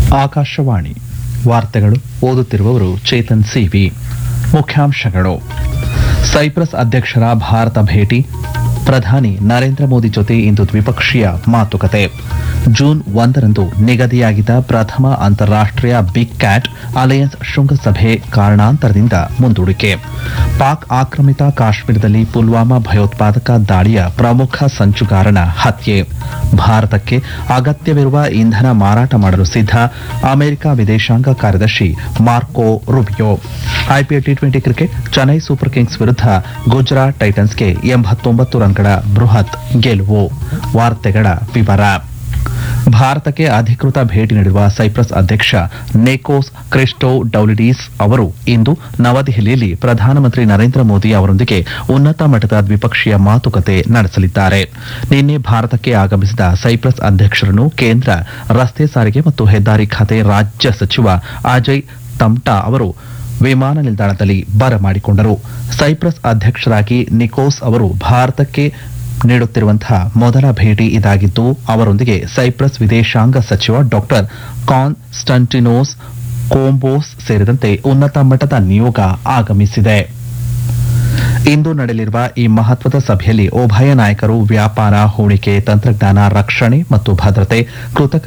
ಆಕಾಶವಾಣಿ ವಾರ್ತೆಗಳು ಓದುತ್ತಿರುವವರು ಚೇತನ್ ಸಿವಿ. ಮುಖ್ಯಾಂಶಗಳು. ಸೈಪ್ರಸ್ ಅಧ್ಯಕ್ಷರ ಭಾರತ ಭೇಟಿ, ಪ್ರಧಾನಿ ನರೇಂದ್ರ ಮೋದಿ ಜೊತೆ ಇಂದು ದ್ವಿಪಕ್ಷೀಯ ಮಾತುಕತೆ. ಜೂನ್ 1ರಂದು ನಿಗದಿಯಾಗಿದ್ದ ಪ್ರಥಮ ಅಂತಾರಾಷ್ಟೀಯ ಬಿಗ್ ಕ್ಯಾಟ್ ಅಲಯನ್ಸ್ ಶೃಂಗಸಭೆ ಕಾರಣಾಂತರದಿಂದ ಮುಂದೂಡಿಕೆ. ಪಾಕ್ ಆಕ್ರಮಿತ ಕಾಶ್ಮೀರದಲ್ಲಿ ಪುಲ್ವಾಮಾ ಭಯೋತ್ಪಾದಕ ದಾಳಿಯ ಪ್ರಮುಖ ಸಂಚುಗಾರನ ಹತ್ಯೆ. ಭಾರತಕ್ಕೆ ಅಗತ್ಯವಿರುವ ಇಂಧನ ಮಾರಾಟ ಮಾಡಲು ಸಿದ್ಧ ಅಮೆರಿಕ ವಿದೇಶಾಂಗ ಕಾರ್ಯದರ್ಶಿ ಮಾರ್ಕೊ Rubio. IPL T20 cricket, Chennai super Kings ವಿರುದ್ಧ ಗುಜರಾತ್ ಟೈಟನ್ಸ್ಗೆ 89 ರನ್ಗಳ ಬೃಹತ್ ಗೆಲುವು. ವಾರ್ತೆಗಳ ವಿವರ. ಭಾರತಕ್ಕೆ ಅಧಿಕೃತ ಭೇಟಿ ನೀಡಿರುವ ಸೈಪ್ರಸ್ ಅಧ್ಯಕ್ಷ ನಿಕೋಸ್ ಕ್ರಿಸ್ಟೋಡೌಲಿಡೀಸ್ ಅವರು ಇಂದು ನವದೆಹಲಿಯಲ್ಲಿ ಪ್ರಧಾನಮಂತ್ರಿ ನರೇಂದ್ರ ಮೋದಿ ಅವರೊಂದಿಗೆ ಉನ್ನತ ಮಟ್ಟದ ದ್ವಿಪಕ್ಷೀಯ ಮಾತುಕತೆ ನಡೆಸಲಿದ್ದಾರೆ. ನಿನ್ನೆ ಭಾರತಕ್ಕೆ ಆಗಮಿಸಿದ ಸೈಪ್ರಸ್ ಅಧ್ಯಕ್ಷರನ್ನು ಕೇಂದ್ರ ರಸ್ತೆ ಸಾರಿಗೆ ಮತ್ತು ಹೆದ್ದಾರಿ ಖಾತೆ ರಾಜ್ಯ ಸಚಿವ ಅಜಯ್ ತಮ್ಟಾ ಅವರು ವಿಮಾನ ನಿಲ್ದಾಣದಲ್ಲಿ ಬರಮಾಡಿಕೊಂಡರು. ಸೈಪ್ರಸ್ ಅಧ್ಯಕ್ಷರಾಗಿ ನಿಕೋಸ್ ಅವರು ಭಾರತಕ್ಕೆ ನೀಡುತ್ತಿರುವಂತಹ ಮೊದಲ ಭೇಟಿ ಇದಾಗಿದ್ದು, ಅವರೊಂದಿಗೆ ಸೈಪ್ರಸ್ ವಿದೇಶಾಂಗ ಸಚಿವ ಡಾಕ್ಟರ್ ಕಾನ್ಸ್ಟಂಟಿನೋಸ್ ಕೋಂಬೋಸ್ ಸೇರಿದಂತೆ ಉನ್ನತ ಮಟ್ಟದ ನಿಯೋಗ ಆಗಮಿಸಿದೆ. ಇಂದು ನಡೆಯಲಿರುವ ಈ ಮಹತ್ವದ ಸಭೆಯಲ್ಲಿ ಉಭಯ ನಾಯಕರು ವ್ಯಾಪಾರ, ಹೂಡಿಕೆ, ತಂತ್ರಜ್ಞಾನ, ರಕ್ಷಣೆ ಮತ್ತು ಭದ್ರತೆ, ಕೃತಕ